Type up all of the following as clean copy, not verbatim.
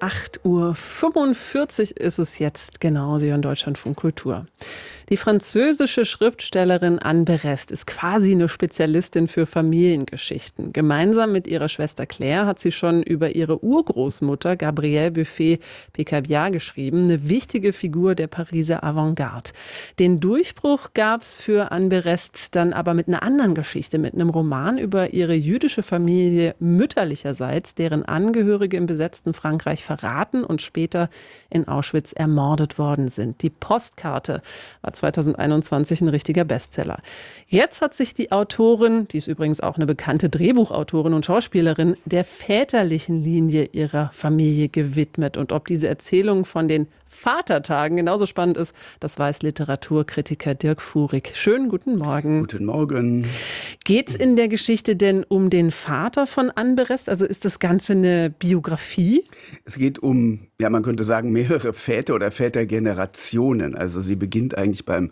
8:45 Uhr ist es jetzt, genau, Sie hören Deutschlandfunk Kultur. Die französische Schriftstellerin Anne Berest ist quasi eine Spezialistin für Familiengeschichten. Gemeinsam mit ihrer Schwester Claire hat sie schon über ihre Urgroßmutter Gabrielle Buffet-Picabia geschrieben, eine wichtige Figur der Pariser Avantgarde. Den Durchbruch gab es für Anne Berest dann aber mit einer anderen Geschichte, mit einem Roman über ihre jüdische Familie mütterlicherseits, deren Angehörige im besetzten Frankreich verraten und später in Auschwitz ermordet worden sind. Die Postkarte war 2021 ein richtiger Bestseller. Jetzt hat sich die Autorin, die ist übrigens auch eine bekannte Drehbuchautorin und Schauspielerin, der väterlichen Linie ihrer Familie gewidmet. Und ob diese Erzählung von den Vatertagen genauso spannend ist, das weiß Literaturkritiker Dirk Fuhrig. Schönen guten Morgen. Guten Morgen. Geht's in der Geschichte denn um den Vater von Anne Berest? Also ist das Ganze eine Biografie? Es geht um, ja, man könnte sagen, mehrere Väter oder Vätergenerationen. Also sie beginnt eigentlich beim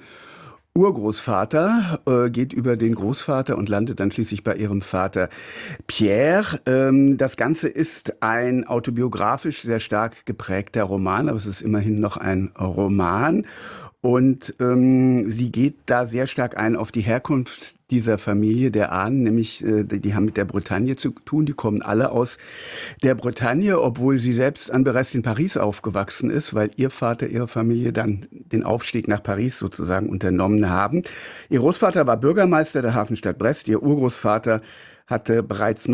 Urgroßvater, geht über den Großvater und landet dann schließlich bei ihrem Vater Pierre. Das Ganze ist ein autobiografisch sehr stark geprägter Roman, aber es ist immerhin noch ein Roman. Und sie geht da sehr stark ein auf die Herkunft dieser Familie der Ahnen, nämlich die haben mit der Bretagne zu tun. Die kommen alle aus der Bretagne, obwohl sie selbst Anne Berest in Paris aufgewachsen ist, weil ihr Vater, ihre Familie dann den Aufstieg nach Paris sozusagen unternommen haben. Ihr Großvater war Bürgermeister der Hafenstadt Brest, ihr Urgroßvater hatte bereits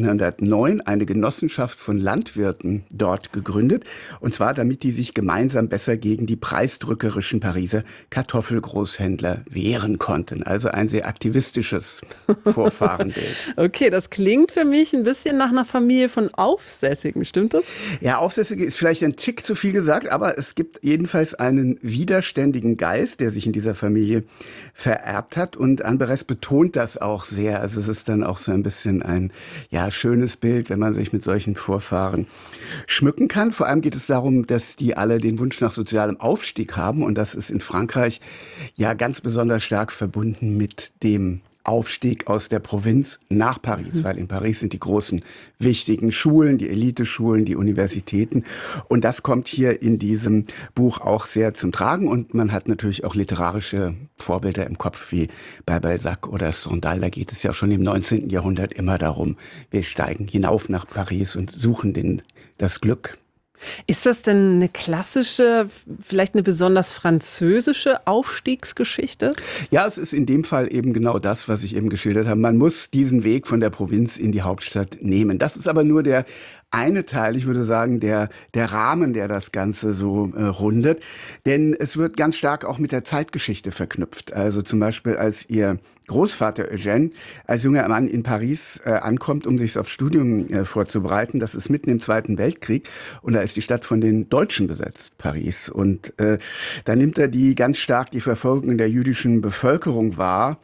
1909 eine Genossenschaft von Landwirten dort gegründet. Und zwar, damit die sich gemeinsam besser gegen die preisdrückerischen Pariser Kartoffelgroßhändler wehren konnten. Also ein sehr aktivistisches Vorfahrenbild. Okay, das klingt für mich ein bisschen nach einer Familie von Aufsässigen, stimmt das? Ja, Aufsässige ist vielleicht ein Tick zu viel gesagt, aber es gibt jedenfalls einen widerständigen Geist, der sich in dieser Familie vererbt hat. Und Anne Berest betont das auch sehr. Also es ist dann auch so ein bisschen ein schönes Bild, wenn man sich mit solchen Vorfahren schmücken kann. Vor allem geht es darum, dass die alle den Wunsch nach sozialem Aufstieg haben. Und das ist in Frankreich ja ganz besonders stark verbunden mit dem Aufstieg aus der Provinz nach Paris, weil in Paris sind die großen, wichtigen Schulen, die Eliteschulen, die Universitäten. Und das kommt hier in diesem Buch auch sehr zum Tragen. Und man hat natürlich auch literarische Vorbilder im Kopf, wie bei Balzac oder Stendhal. Da geht es ja schon im 19. Jahrhundert immer darum, wir steigen hinauf nach Paris und suchen das Glück. Ist das denn eine klassische, vielleicht eine besonders französische Aufstiegsgeschichte? Ja, es ist in dem Fall eben genau das, was ich eben geschildert habe. Man muss diesen Weg von der Provinz in die Hauptstadt nehmen. Das ist aber nur der eine Teil, ich würde sagen, der Rahmen, der das Ganze so rundet. Denn es wird ganz stark auch mit der Zeitgeschichte verknüpft. Also zum Beispiel, als ihr Großvater Eugène als junger Mann in Paris ankommt, um sich aufs Studium vorzubereiten. Das ist mitten im Zweiten Weltkrieg und da ist die Stadt von den Deutschen besetzt, Paris. Und da nimmt er ganz stark die Verfolgung der jüdischen Bevölkerung wahr,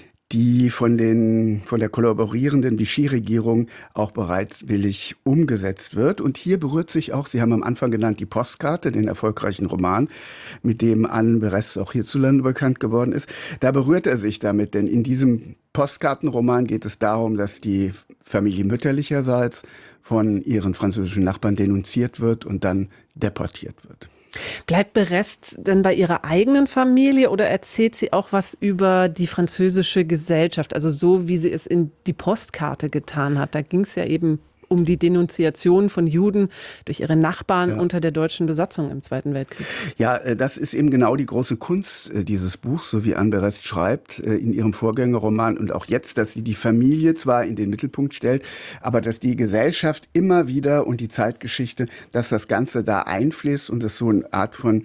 die von der kollaborierenden Vichy-Regierung auch bereitwillig umgesetzt wird. Und hier berührt sich auch, Sie haben am Anfang genannt, die Postkarte, den erfolgreichen Roman, mit dem Anne Berest auch hierzulande bekannt geworden ist. Da berührt er sich damit, denn in diesem Postkartenroman geht es darum, dass die Familie mütterlicherseits von ihren französischen Nachbarn denunziert wird und dann deportiert wird. Bleibt Berest denn bei ihrer eigenen Familie oder erzählt sie auch was über die französische Gesellschaft? Also so, wie sie es in die Postkarte getan hat. Da ging es ja eben um die Denunziation von Juden durch ihre Nachbarn unter der deutschen Besatzung im Zweiten Weltkrieg. Ja, das ist eben genau die große Kunst dieses Buchs, so wie Anne Berest schreibt in ihrem Vorgängerroman und auch jetzt, dass sie die Familie zwar in den Mittelpunkt stellt, aber dass die Gesellschaft immer wieder und die Zeitgeschichte, dass das Ganze da einfließt und es so eine Art von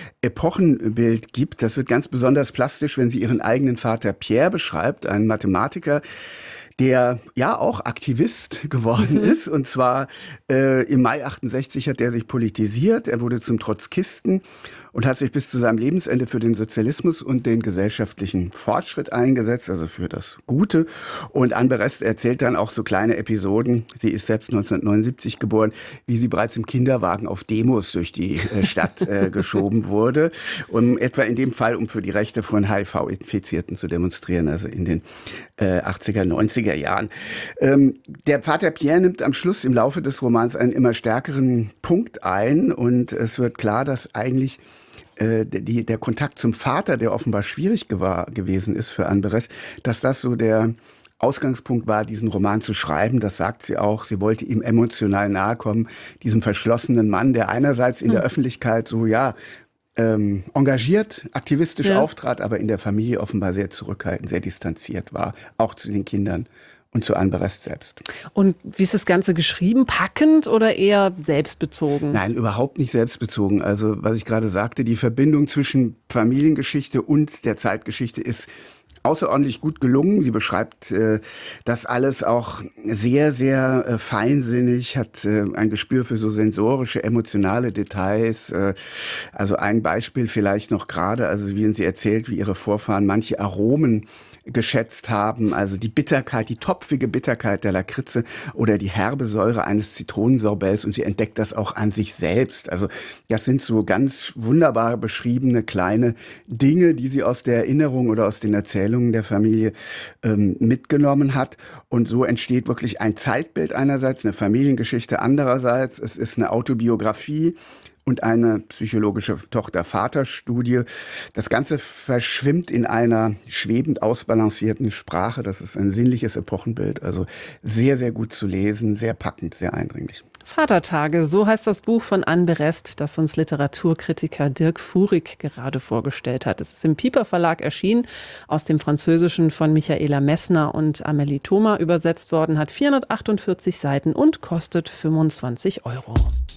Epochenbild gibt. Das wird ganz besonders plastisch, wenn sie ihren eigenen Vater Pierre beschreibt, einen Mathematiker, der ja auch Aktivist geworden ist. Und zwar im Mai 68 hat er sich politisiert. Er wurde zum Trotzkisten und hat sich bis zu seinem Lebensende für den Sozialismus und den gesellschaftlichen Fortschritt eingesetzt, also für das Gute. Und Anne Berest erzählt dann auch so kleine Episoden. Sie ist selbst 1979 geboren, wie sie bereits im Kinderwagen auf Demos durch die Stadt geschoben wurde, etwa in dem Fall, um für die Rechte von HIV-Infizierten zu demonstrieren, also in den 80er, 90er Jahren. Der Pater Pierre nimmt am Schluss im Laufe des Romans einen immer stärkeren Punkt ein und es wird klar, dass eigentlich der Kontakt zum Vater, der offenbar schwierig gewesen ist für Anne Berest, dass das so der Ausgangspunkt war, diesen Roman zu schreiben. Das sagt sie auch. Sie wollte ihm emotional nahe kommen, diesem verschlossenen Mann, der einerseits in der Öffentlichkeit so, engagiert, aktivistisch auftrat, aber in der Familie offenbar sehr zurückhaltend, sehr distanziert war, auch zu den Kindern und zu Anne Berest selbst. Und wie ist das Ganze geschrieben? Packend oder eher selbstbezogen? Nein, überhaupt nicht selbstbezogen. Also was ich gerade sagte, die Verbindung zwischen Familiengeschichte und der Zeitgeschichte ist außerordentlich gut gelungen. Sie beschreibt das alles auch sehr, sehr feinsinnig, hat ein Gespür für so sensorische, emotionale Details. Also ein Beispiel vielleicht noch gerade, also wie sie erzählt, wie ihre Vorfahren manche Aromen geschätzt haben, also die Bitterkeit, die topfige Bitterkeit der Lakritze oder die herbe Säure eines Zitronensorbets, und sie entdeckt das auch an sich selbst. Also das sind so ganz wunderbar beschriebene kleine Dinge, die sie aus der Erinnerung oder aus den Erzählungen der Familie mitgenommen hat, und so entsteht wirklich ein Zeitbild einerseits, eine Familiengeschichte andererseits, es ist eine Autobiografie und eine psychologische Tochter-Vater-Studie. Das Ganze verschwimmt in einer schwebend ausbalancierten Sprache. Das ist ein sinnliches Epochenbild. Also sehr, sehr gut zu lesen, sehr packend, sehr eindringlich. Vatertage, so heißt das Buch von Anne Berest, das uns Literaturkritiker Dirk Fuhrig gerade vorgestellt hat. Es ist im Piper Verlag erschienen, aus dem Französischen von Michaela Messner und Amélie Thoma übersetzt worden, hat 448 Seiten und kostet 25 €.